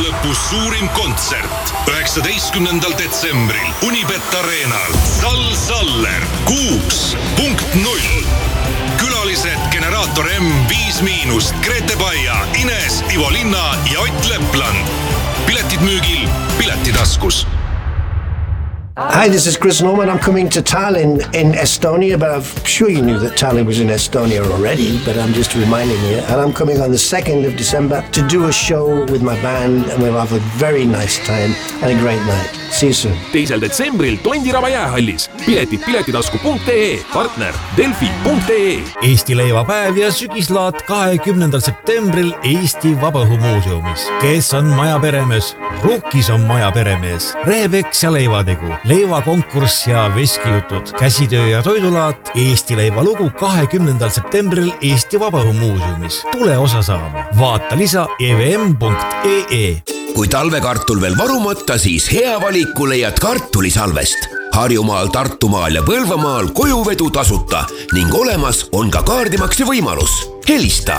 lõpu suurim kontsert 19. detsembril Unibet Arenal. Sal Saller 6.0. Külalised Generaator M, 5-, Grete Baia, Ines, Ivo Linna ja Ott Lepland. Piletid müügil Piletitaskus. Hi, this is Chris Norman. I'm coming to Tallinn in Estonia, but I'm sure you knew that Tallinn was in Estonia already, but I'm just reminding you. And I'm coming on the 2nd of December to do a show with my band, and we'll have a very nice time and a great night. See you soon. 2. detsembril Tondiraba jäähallis. Piletid piletitasku.ee, partner Delfi.ee. Eesti leivapäev ja sügislaat 20. septembril Eesti Vabaõhumuuseumis. Kes on maja peremees? Rukkis on maja peremees. Reebeks ja leivategu. Leivakonkurss ja veskijutud. Käsitöö ja toidulaat. Eesti leivalugu 20. septembril Eesti Vabaõhumuuseumis. Tule osa saama. Vaata lisa evm.ee. Kui talvekartul veel varumata, siis hea valiku leiad kartulisalvest. Harjumaal, Tartumaal ja Põlvamaal kojuvedu tasuta ning olemas on ka kaardimakse võimalus. Helista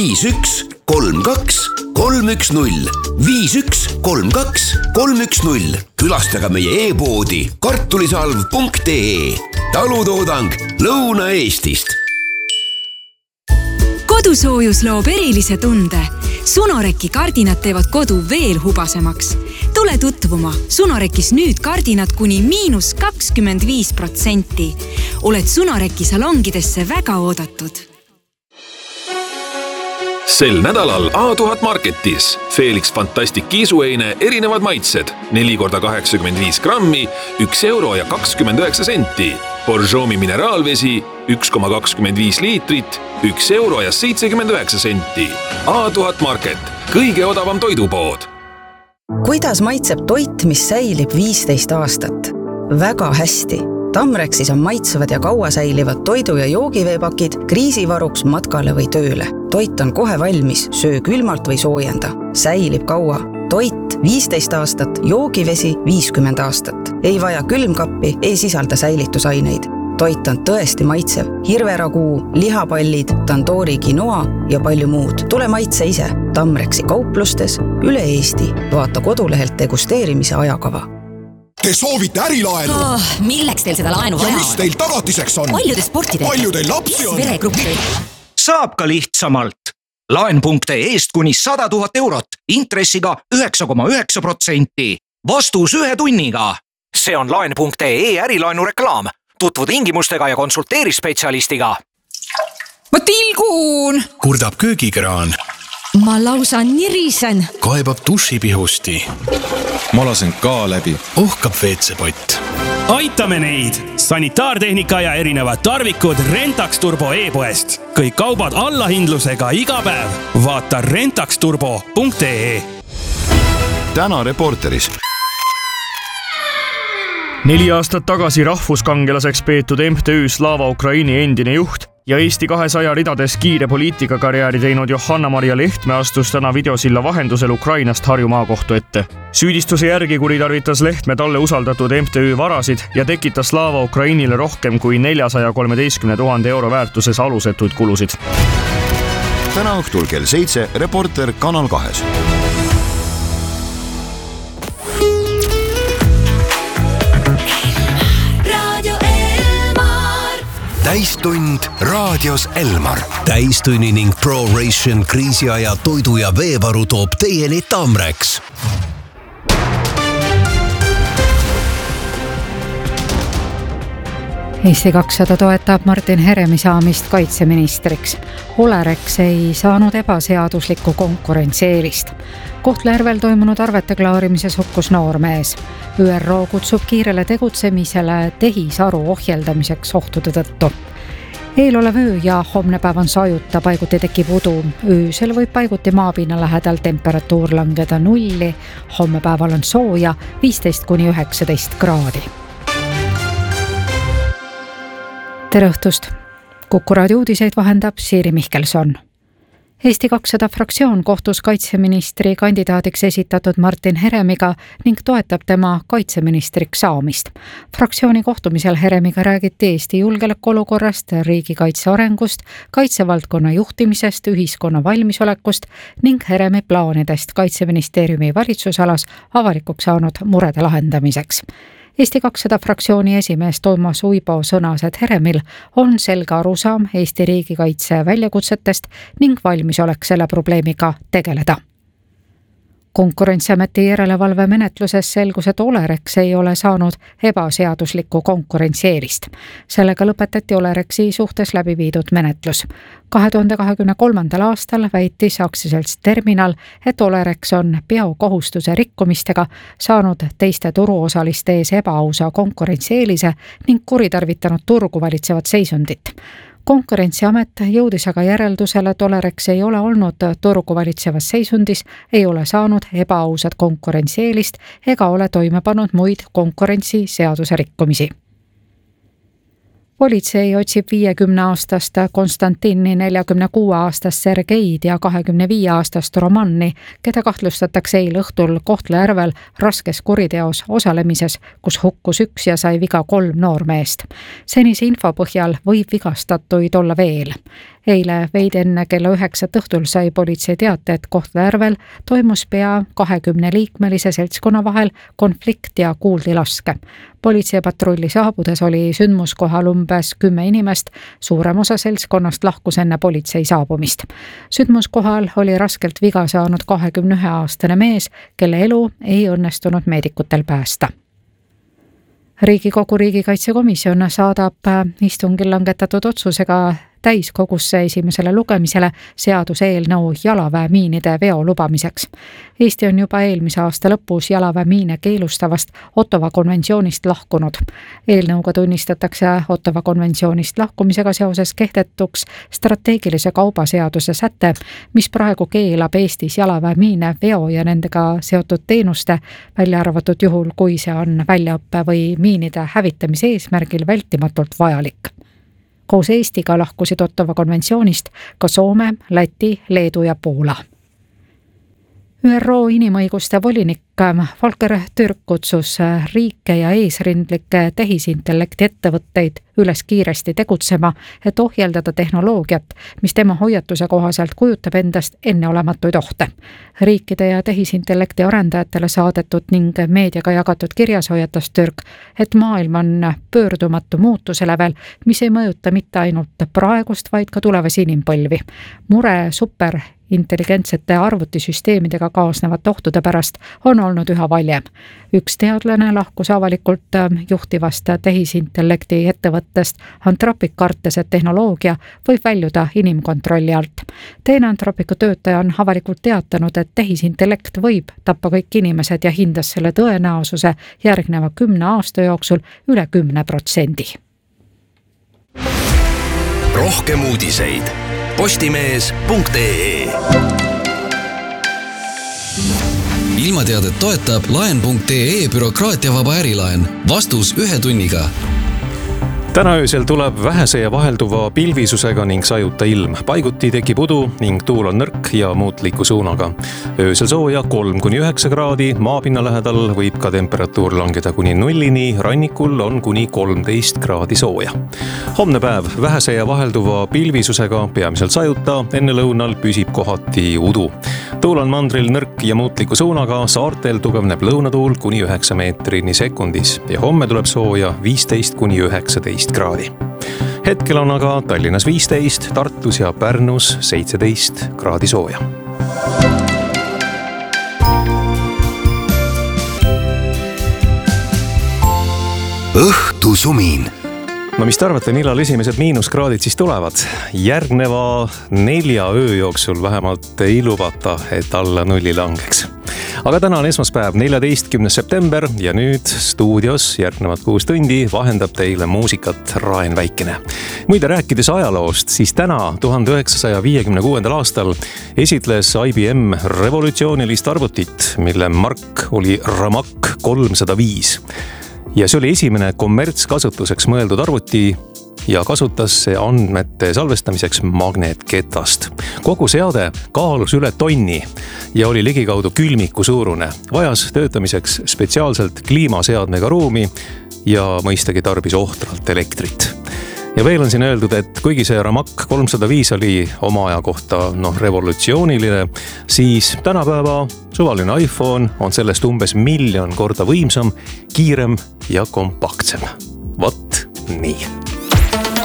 5132 310 5132 310. Külastaga meie e-poodi kartulisalv.ee. Talutoodang Lõuna-Eestist. Kodusoojus loob erilise tunde. Sunoreki kardinad teevad kodu veel hubasemaks. Tule tutvuma. Sunorekis nüüd kardinad kuni -25%. Oled Sunoreki salongidesse väga oodatud. Sel nädalal A1000 Marketis Felix Fantastic kiisueine erinevad maitsed 4x85 grammi, 1 euro ja 29 senti. Borjomi mineraalvesi 1,25 liitrit, 1 euro ja 79 senti. A1000 Market, kõige odavam toidupood. Kuidas maitseb toit, mis säilib 15 aastat? Väga hästi. Tamrexis on maitsevad ja kaua säilivad toidu- ja joogiveepakid kriisivaruks matkale või tööle. Toit on kohe valmis, söö külmalt või soojenda. Säilib kaua. Toit 15 aastat, joogivesi 50 aastat. Ei vaja külmkappi, ei sisalda säilitusaineid. Toit on tõesti maitsev. Hirveraguu, lihapallid, tandoori quinoa ja palju muud. Tule maitse ise. Tamrexi kauplustes üle Eesti. Vaata kodulehelt degusteerimise ajakava. Te soovite ärilaenu? Milleks teil seda laenu vaja on? Ja mis teil tagatiseks on? Paljude sportidega. Palju teil lapsi on? Veregruppi. Saab ka lihtsamalt. Laen.ee-st kuni 100 000 eurot, intressiga 9,9%. Vastus 1 tunniga. See on laen.ee ärilaenu reklaam. Tutvu tingimustega ja konsulteeri spetsialistiga. Ma tilgun! Kurdab köögikraan. Ma lausa nirisen. Kaebab dušipihusti. Ma lasen ka läbi. Ohkab veetsepott. Aitame neid! Sanitaartehnika ja erinevad tarvikud Rentax Turbo e-poest. Kõik kaubad allahindlusega iga päev. Vaata rentaxturbo.ee. Täna Reporteris. 4 aastat tagasi rahvuskangelaseks peetud MTÜ Slava Ukraini endine juht ja Eesti 200 ridades kiire poliitikakarjääri teinud Johanna-Maria Lehtme astus täna videosilla vahendusel Ukrainast Harju maakohtu ette. Süüdistuse järgi kuritarvitas Lehtme talle usaldatud MTÜ varasid ja tekitas Slava Ukrainile rohkem kui 413 000 euro väärtuses alusetuid kulusid. Täna õhtul kell 7 Reporter Kanal 2. Täistund raadios Elmar. Täistunni ning ProRation kriisiaja toidu- ja veevaru toob teieni Tamrex. Eesti 200 toetab Martin Heremi saamist kaitseministriks. Olerex ei saanud ebaseaduslikku konkurentsieelist. Kohtla-Järvel toimunud arvete klaarimises hukkus noormees. ÜRO kutsub kiirele tegutsemisele tehisaru ohjeldamiseks ohtude tõttu. Eelolev öö ja homne päev on sajuta, paiguti tekib udu. Öösel võib paiguti maapinna lähedal temperatuur langeda 0, homme päeval on sooja 15–19 kraadi. Tere õhtust! Kuku raadio uudiseid vahendab Siiri Mihkelson. Eesti 200 fraktsioon kohtus kaitseministri kandidaadiks esitatud Martin Heremiga ning toetab tema kaitseministriks saamist. Fraktsiooni kohtumisel Heremiga räägiti Eesti julgeolekuolukorrast, riigikaitse arengust, kaitsevaldkonna juhtimisest, ühiskonna valmisolekust ning Heremi plaanidest Kaitseministeeriumi valitsusalas avalikuks saanud murede lahendamiseks. Eesti 200 fraktsiooni esimees Toomas Uibo sõnas, et Heremil on selge arusaam Eesti riigikaitse väljakutsetest ning valmisolek selle probleemiga tegeleda. Konkurentsiameti järelevalve menetluses selgus, et Olerex ei ole saanud ebaseaduslikku konkurentsieelist. Sellega lõpetati Olerexi suhtes läbi viidud menetlus. 2023. aastal väitis aktsiaselts Terminal, et Olerex on peokohustuse rikkumistega saanud teiste turuosaliste ees ebaausa konkurentsieelise ning kuritarvitanud turgu valitsevat seisundit. Konkurentsiamet jõudis aga järeldusele, et Olerex ei ole olnud turgu valitsevas seisundis, ei ole saanud ebaausat konkurentsieelist ega ole toime pannud muid konkurentsiseaduse rikkumisi. Politsei otsib 50-aastast Konstantini, 46-aastast Sergeid ja 25-aastast Romanni, keda kahtlustatakse eile õhtul Kohtla-Järvel raskes kuriteos osalemises, kus hukkus 1 ja sai viga 3 noormeest. Senise info põhjal võib vigastatuid olla veel. Eile veidi enne kella 9 õhtul sai politsei teate, et Kohtla-Järvel toimus pea 20-liikmelise seltskonna vahel konflikt ja kuuldi laske. Politseipatrulli saabudes oli sündmuskohal umbes 10 inimest, suurem osa seltskonnast lahkus enne politsei saabumist. Sündmuskohal oli raskelt viga saanud 21-aastane mees, kelle elu ei õnnestunud meedikutel päästa. Riigikogu riigikaitsekomisjon saadab istungil langetatud otsusega täiskogusse esimesele lugemisele seaduseelnõu jalaväemiinide veo lubamiseks. Eesti on juba eelmise aasta lõpus jalaväemiine keelustavast Ottawa konventsioonist lahkunud. Eelnõuga tunnistatakse Ottawa konventsioonist lahkumisega seoses kehtetuks strateegilise kaubaseaduse säte, mis praegu keelab Eestis jalaväemiine veo ja nendega seotud teenuste, välja arvatud juhul, kui see on väljaõppe või miinide hävitamise eesmärgil vältimatult vajalik. Koos Eestiga lahkusid Ottawa konventsioonist ka Soome, Läti, Leedu ja Poola. ÜRO inimõiguste volinik Volker Türk kutsus riike ja eesrindlikke tehisintellekti ettevõtteid üles kiiresti tegutsema, et ohjeldada tehnoloogiat, mis tema hoiatuse kohaselt kujutab endast enneolematuid ohte. Riikide ja tehisintellekti arendajatele saadetud ning meediaga jagatud kirjas hoiatas Türk, et maailm on pöördumatu muutuse lävel, mis ei mõjuta mitte ainult praegust, vaid ka tulevasi inimpõlvi. Mure superintelligentsete arvutisüsteemidega kaasnevate ohtude pärast on olnud üha valjem. Üks teadlane lahkus avalikult juhtivast tehisintellekti ettevõttest Anthropic kartes, et tehnoloogia võib väljuda inimkontrolli alt. Teine Anthropicu töötaja on avalikult teatanud, et tehisintellekt võib tappa kõik inimesed ja hindas selle tõenäosuse järgneva 10 aasta jooksul üle 10%. Rohkem uudiseid postimees.ee. Ilmateadet toetab laen.ee bürokraatiavaba ärilaen. Vastus 1 tunniga. Täna öösel tuleb vähese ja vahelduva pilvisusega ning sajuta ilm. Paiguti tekib udu ning tuul on nõrk ja muutliku suunaga. Öösel sooja 3-9 kraadi, maapinna lähedal võib ka temperatuur langeda kuni 0-ni, rannikul on kuni 13 kraadi sooja. Homne päev vähese ja vahelduva pilvisusega, peamiselt sajuta, enne lõunal püsib kohati udu. Tuul on mandril nõrk ja muutliku suunaga, saartel tugevneb lõunatuul kuni 9 meetrini sekundis ja homme tuleb sooja 15-19 kraadi. Hetkel on aga Tallinnas 15, Tartus ja Pärnus 17 kraadi sooja. Õhtusumin. No mis te arvate, millal esimesed miinuskraadid siis tulevad? Järgneva 4 öö jooksul vähemalt ei lubata, et alla 0 langeks. Aga täna on esmaspäev, 14. september ja nüüd stuudios järgnevad 6 tundi vahendab teile muusikat Raen Väikene. Muide, rääkides ajaloost, siis täna 1956. aastal esitles IBM revolutsioonilist arvutit, mille mark oli Ramac 305. Ja see oli esimene kommertskasutuseks mõeldud arvuti, ja kasutas see andmete salvestamiseks magneetketast. Kogu seade kaalus üle tonni ja oli ligikaudu külmiku suurune. Vajas töötamiseks spetsiaalselt kliimaseadmega ruumi ja mõistagi tarbis ohtralt elektrit. Ja veel on siin öeldud, et kuigi see Ramak 305 oli oma aja kohta revolutsiooniline, siis tänapäeva suvaline iPhone on sellest umbes 1 miljon korda võimsam, kiirem ja kompaktsem. Vot nii.